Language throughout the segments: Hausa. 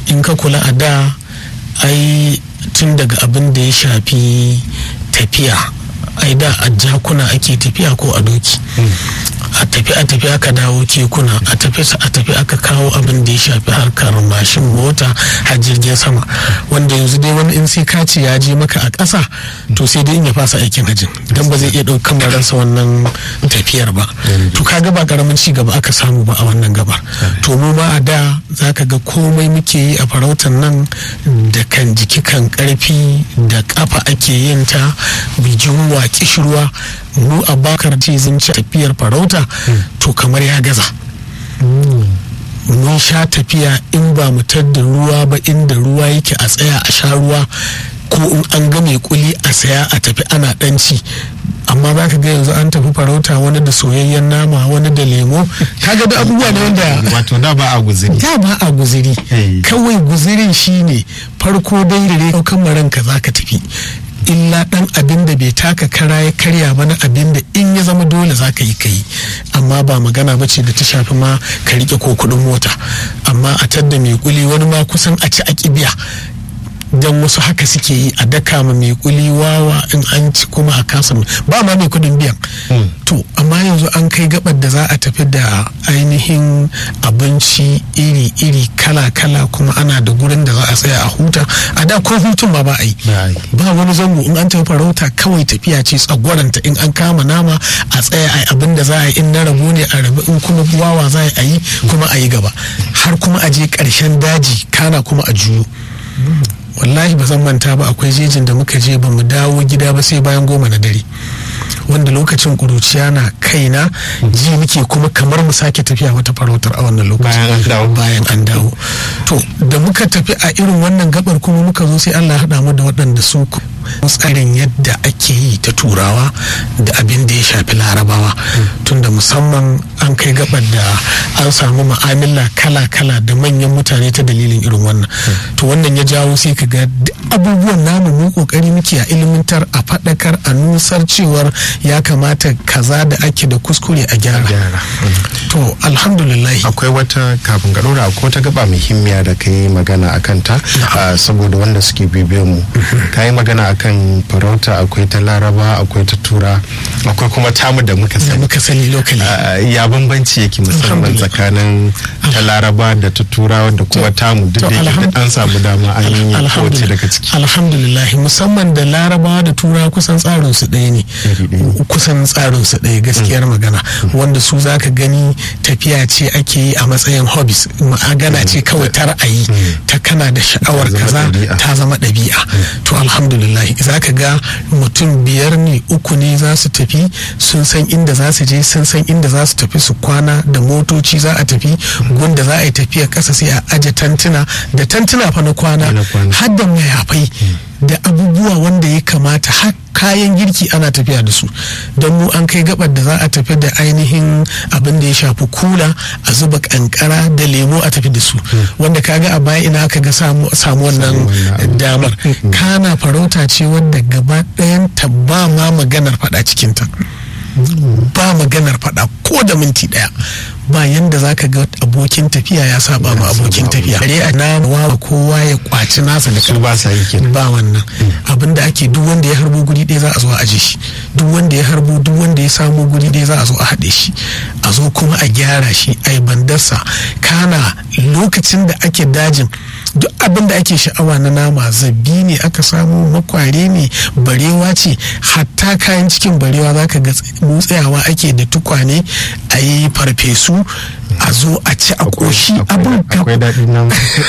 in ka kula a da ai tun daga abin da ya shafi tafiya, ai da a jakuna ake tafiya ko a doki, a tafi aka dawo kekuna, a tafi aka kawo abin da ya shafi harkar mashin, mota, har jirgin sama, wanda yanzu dai wani in sai kaci ya je maka a ƙasa to sai dai in ya fasa aikin hajjin dan ba zai iya ɗaukan maransa wannan tafiyar ba. To kaga ba karamin ci gaba aka samu ba a wannan gabar. To mu ma a da zaka ga komai muke yi a farautar nan da kan jiki kan karfi da kafa ake yin ta, bijin wa kishirwa. Mu a bakar ce zan ci tafiyar farauta to kamar ya gaza. Mun sha tafiya in ba mu da ruwa ba, inda ruwa yake a tsaya a sha ruwa, ko in an ga mai kuli a saya a tafi ana ɗanci. Amma za ka ga yanzu an tafi farauta, wani da soyayyen nama, wani da lemo, kaga da abubuwa ne wanda wato da ba a guziri kawai guzirin shine farko dai da kan maranka za ka tafi, illa dan abin da bai taka kara ya karya mana, abin da in ya zama dole za ka yi kai, amma ba magana ba ce da ta shafi ma ka rike ko kudin mota. Amma a tadda mai kuli wani ma kusan a ci a kibiya, dan wasu haka suke yi, a daka ma mai kuli wawa in an ci kuma a kasa ba ma mai kudin biyan. To amma yanzu an kai gabar da za a tafi da ainihin abinci iri-iri kala-kala, kuma ana da gurin da za a tsaya a huta. A da ko hutun ma ba a yi, ba wani zango in an tafi farauta, kawai tafiya ce tsagwaranta. In an kama nama a tsaya a abin da za a yi, in na rabu ne a rabu, in kuma wawa za a yi kuma a yi gaba, har kuma a je ƙarshen daji kana kuma a juyo. Wallahi ba zan manta ba, akwai jejin da muka je ba mu dawo gida ba sai bayan 10 na dare, wanda lokacin kuruciya na kaina, ji muke kuma kamar mu sake tafiya wata farautar a wannan lokacin bayan an dawo. To da muka tafi a irin wannan gabar kuma muka zo sai Allah ya haɗa mu da waɗanda su tsarin yadda ake yi ta turawa da abin da ya shafi larabawa, tunda musamman an kai gabar da an samu ma'amala kala-kala da manyan mutane ta dalilin irin wannan. To wannan ya jawo sai ka ga abubuwan namu mu kokari muke a ilimantar, a faɗakar, a nusar cewar ya kamata kaza da ake da kuskure a gyara. To alhamdulillah. Akwai wata, kafin ka ɗora, akwai wata gaba muhimmiya da ka yi magana a kanta, saboda wanda suke bibiyar mu, ka yi magana akan farauta, akwai ta laraba, akwai ta tura, akwai kuma tamu da muka sani lokali. Ya bambanci yake musamman tsakanin ta laraba da ta tura da kuma tamu, duk da an samu dama an yi kowace daga ciki. Alhamdulillah, musamman da laraba da tura kusan tsarin su ɗaya ne, kusan tsarin su ɗaya, gaskiyar magana. Wanda su zaka gani tafiya ce ake yi a matsayin hobbies, magana ce kawai ta ra'ayi, ta kana da sha'awar kaza ta zama ɗabi'a. To alhamdulillah za ka ga mutum 5 ne 3 ne za su tafi, sun san inda za su je, sun san inda za su tafi su kwana, da motoci za a tafi gunda za a yi tafiya ƙasa, sai a aje tantuna da tantuna fa na kwana, har da mayafai da abubuwa wanda ya kamata, har kayan girki ana tafiya da su. don mu an kai gabar da za a tafi da ainihin abin da ya shafi kula, a zuba kankara da lemo a tafi da su, wanda kaga a baya ina aka ga samu wannan damar. Kana farauta ce wadda gaba ɗayan ta ba ma maganar faɗa cikinta, ba maganar faɗa ko da minti ɗaya. Ba yanda za ka ga abokin tafiya ya saba ma abokin tafiya, dare a nama kowa ya kwaci nasa da su ba sa yi kenan. Ba wannan abin da ake, duk wanda ya harbo guri ɗaya za a zo a aje shi, duk wanda ya harbo, duk wanda ya samu guri ɗaya za a zo a haɗe shi, a zo kuma a gyara shi, a yi bandarsa. Kana lokacin da ake dajin, duk abin da ake sha'awa na nama, zabi ne aka samu, makware ne, barewa ce, hatta kayan cikin barewa za ka ga tsayawa ake da tukwane a yi farfesu, a zo a ci a koshi. Abin akwai daɗi nan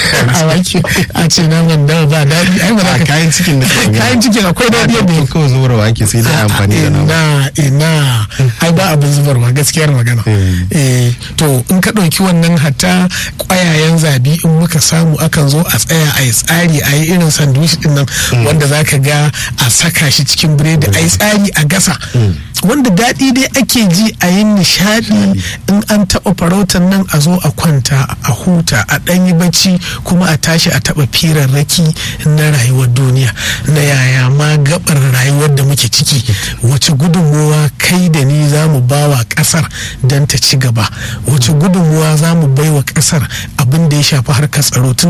a ce naman da ba daɗi, ai ba za ka kayan cikin da kayan cikin akwai daɗi yadda kawai zubarwa ake, sai da amfani da nama. Ina ai ba abin zubarwa, gaskiyar magana. To in ka ɗauki wannan, hatta ƙwayayen zabi in muka samu akan zo a tsaya a yi tsari, a yi irin sandwich din nan wanda za ka ga a saka shi cikin biredi, a yi tsari a gasa, wanda daɗi dai ake ji, a yi nishaɗi. In an taɓa farautar nan a zo a kwanta a huta, a ɗanyi bacci, kuma a tashi a taɓa firarraki na rayuwar duniya, na yaya ma gabar rayuwar da muke ciki, wace gudunmuwa kai da ni za mu ba wa ƙasar don ta ci gaba, wace gudunmuwa za mu bai wa ƙasar abin da ya shafi harkar tsaro.